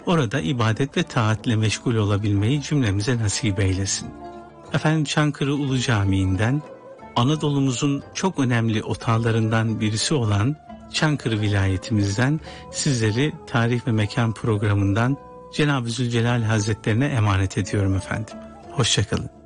orada ibadet ve taatle meşgul olabilmeyi cümlemize nasip eylesin. Efendim, Çankırı Ulu Camii'nden, Anadolu'muzun çok önemli otağlarından birisi olan Çankırı vilayetimizden sizleri Tarih ve Mekan programından Cenab-ı Zülcelal Hazretlerine emanet ediyorum efendim. Hoşça kalın.